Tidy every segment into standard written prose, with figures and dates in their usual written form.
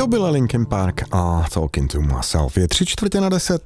byly Linkin Park a Talking to Myself. Je 9:45.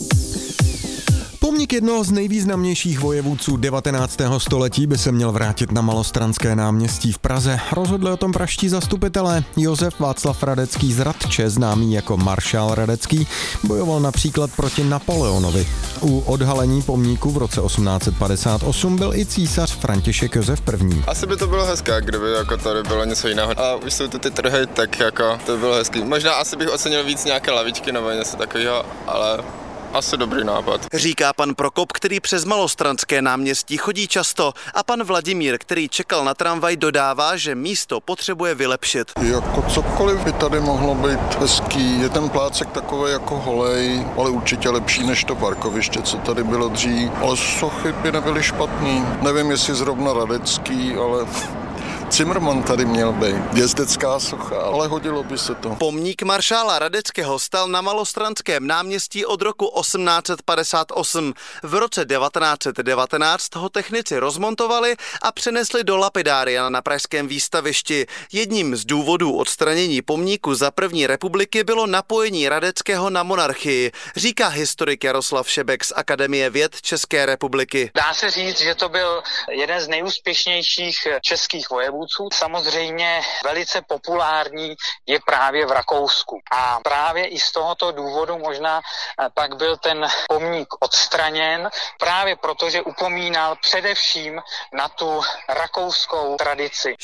Pomník jednoho z nejvýznamnějších vojevůdců 19. století by se měl vrátit na Malostranské náměstí v Praze. Rozhodli o tom pražští zastupitelé. Josef Václav Radecký z Radče, známý jako maršál Radecký, bojoval například proti Napoleonovi. U odhalení pomníku v roce 1858 byl i císař František Josef I. Asi by to bylo hezké, kdyby jako tady bylo něco jiného. A už jsou tu ty trhy, tak jako to by bylo hezký. Možná asi bych ocenil víc nějaké lavičky nebo něco takového, ale asi dobrý nápad. Říká pan Prokop, který přes Malostranské náměstí chodí často, a pan Vladimír, který čekal na tramvaj, dodává, že místo potřebuje vylepšit. Jako cokoliv by tady mohlo být hezký. Je ten plácek takový jako holej, ale určitě lepší než to parkoviště, co tady bylo dřív. Ale sochy by nebyly špatný. Nevím, jestli zrovna Radecký, ale Cimrman tady měl být. Jezdecká socha, ale hodilo by se to. Pomník maršála Radeckého stal na Malostranském náměstí od roku 1858. V roce 1919 ho technici rozmontovali a přenesli do lapidária na pražském výstavišti. Jedním z důvodů odstranění pomníku za první republiky bylo napojení Radeckého na monarchii, říká historik Jaroslav Šebek z Akademie věd České republiky. Dá se říct, že to byl jeden z nejúspěšnějších českých vojevůdců. Samozřejmě velice populární je právě v Rakousku. A právě i z tohoto důvodu možná pak byl ten pomník odstraněn, právě protože upomínal především na tu rakouskou tradici.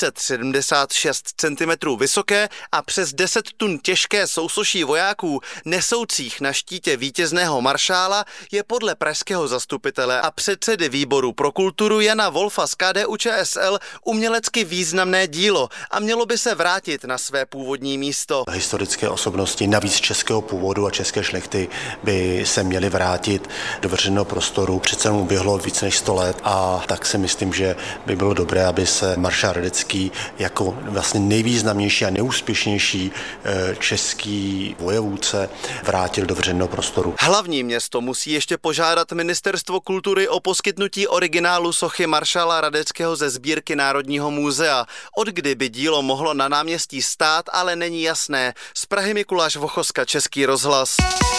676 cm vysoké a přes 10 tun těžké sousoší vojáků nesoucích na štítě vítězného maršála je podle pražského zastupitele a předsedy výboru pro kulturu Jana Wolfa z KDU-ČSL umělecky významné dílo a mělo by se vrátit na své původní místo. Historické osobnosti navíc českého původu a české šlechty by se měly vrátit do veřejného prostoru. Přece mu uběhlo více než 100 let a tak si myslím, že by bylo dobré, aby se maršál Radecký jako vlastně nejvýznamnější a neúspěšnější český vojevůdce vrátil do veřejného prostoru. Hlavní město musí ještě požádat Ministerstvo kultury o poskytnutí originálu sochy maršála Radeckého ze sbírky Národního muzea. Od kdy by dílo mohlo na náměstí stát, ale není jasné. Z Prahy Mikuláš Vochoska, Český rozhlas.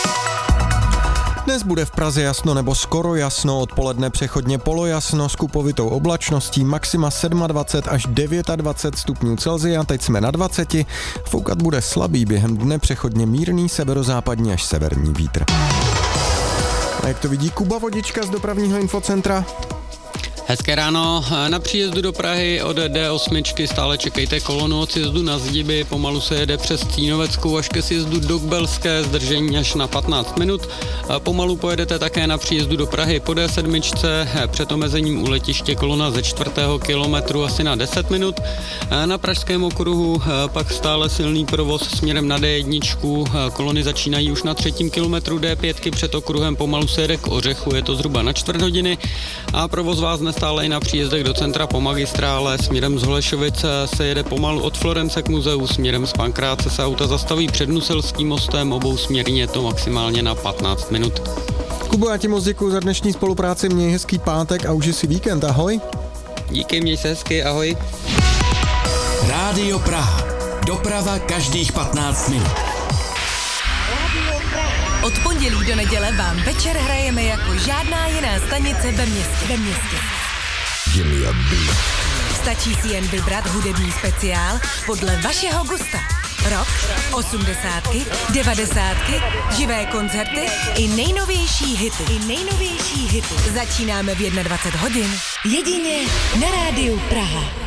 Dnes bude v Praze jasno nebo skoro jasno, odpoledne přechodně polojasno s kupovitou oblačností, maxima 27 až 29 stupňů Celsia, teď jsme na 20, foukat bude slabý, během dne přechodně mírný severozápadní až severní vítr. A jak to vidí Kuba Vodička z dopravního infocentra? Hezké ráno, na příjezdu do Prahy od D8 stále čekejte kolonu od sjezdu na Zdiby, pomalu se jede přes Cínoveckou až ke sjezdu do Kbelské, zdržení až na 15 minut. Pomalu pojedete také na příjezdu do Prahy po D7, před omezením u letiště kolona ze 4. kilometru asi na 10 minut. Na pražském okruhu pak stále silný provoz směrem na D1, kolony začínají už na 3. kilometru D5, před okruhem pomalu se jede k Ořechu, je to zhruba na 4 hodiny a provoz vás stále i na příjezdech do centra po magistrále. Směrem z Holešovic se jede pomalu od Florence k muzeu, směrem z Pankráce se auta zastaví před Nuselským mostem, obou směrně je to maximálně na 15 minut. Kubo, já ti moc děkuji za dnešní spolupráci, měj hezký pátek a užij si víkend, ahoj. Díky, měj se hezky, ahoj. Rádio Praha. Doprava každých 15 minut. Od pondělí do neděle vám večer hrajeme jako žádná jiná stanice ve městě. Stačí si jen vybrat hudební speciál podle vašeho gusta. Rock, 80, 90, živé koncerty i nejnovější hity. Začínáme v 21 hodin. Jedině na Rádiu Praha.